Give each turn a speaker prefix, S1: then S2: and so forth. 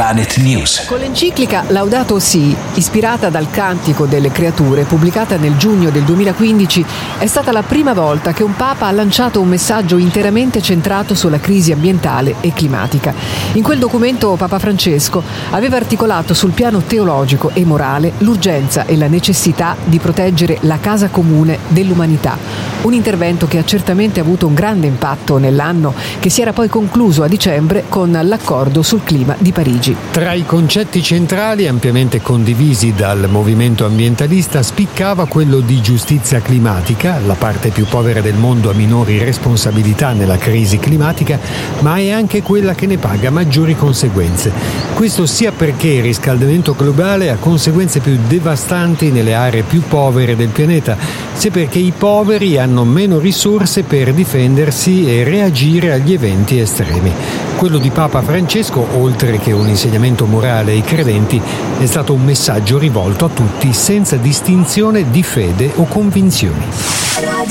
S1: Planet News.
S2: Con l'enciclica Laudato Si, ispirata dal Cantico delle Creature, pubblicata nel giugno del 2015, è stata la prima volta che un Papa ha lanciato un messaggio interamente centrato sulla crisi ambientale e climatica. In quel documento Papa Francesco aveva articolato sul piano teologico e morale l'urgenza e la necessità di proteggere la casa comune dell'umanità. Un intervento che ha certamente avuto un grande impatto nell'anno che si era poi concluso a dicembre con l'accordo sul clima di Parigi.
S3: Tra i concetti centrali ampiamente condivisi dal movimento ambientalista spiccava quello di giustizia climatica. La parte più povera del mondo ha minori responsabilità nella crisi climatica, ma è anche quella che ne paga maggiori conseguenze. Questo sia perché il riscaldamento globale ha conseguenze più devastanti nelle aree più povere del pianeta, sia perché i poveri hanno meno risorse per difendersi e reagire agli eventi estremi. Quello di Papa Francesco, oltre che un insegnamento morale ai credenti, è stato un messaggio rivolto a tutti senza distinzione di fede o convinzioni.